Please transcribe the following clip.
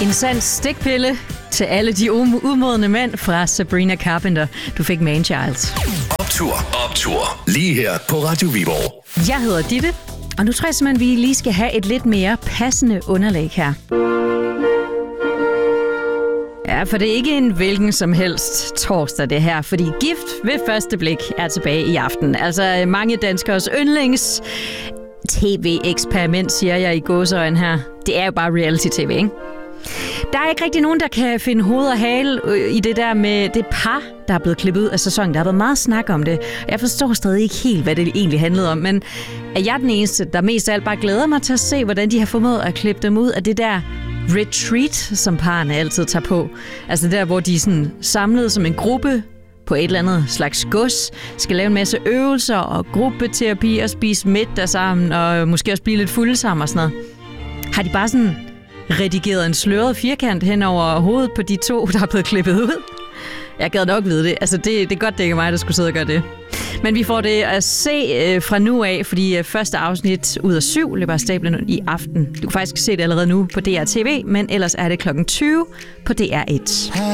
En sand stikpille til alle de umodne mænd fra Sabrina Carpenter. Du fik Man-Child. Optur. Lige her på Radio Viborg. Jeg hedder Ditte, og nu tror jeg simpelthen, vi lige skal have et lidt mere passende underlæg her. Ja, for det er ikke en hvilken som helst torsdag det her, fordi Gift ved første blik er tilbage i aften. Altså mange danskers yndlings tv-eksperiment, siger jeg i gåseøjne her. Det er jo bare reality-tv, ikke? Der er ikke rigtig nogen, der kan finde hoved og hale i det der med det par, der er blevet klippet ud af sæsonen. Der har været meget snak om det. Jeg forstår stadig ikke helt, hvad det egentlig handlede om, men er jeg den eneste, der mest af alt bare glæder mig til at se, hvordan de har formået at klippe dem ud af det der retreat, som parerne altid tager på. Altså der, hvor de er sådan samlet som en gruppe på et eller andet slags gods, skal lave en masse øvelser og gruppeterapi og spise middag sammen og måske også blive lidt fulde sammen og sådan noget. Har de bare sådan redigeret en sløret firkant hen over hovedet på de to, der er blevet klippet ud? Jeg gad nok vide det. Altså det er godt, det ikke er mig, der skulle sidde og gøre det. Men vi får det at se fra nu af, fordi første afsnit ud af 7 løber af stablen i aften. Du kan faktisk se det allerede nu på DR TV, men ellers er det 20:00 på DR1.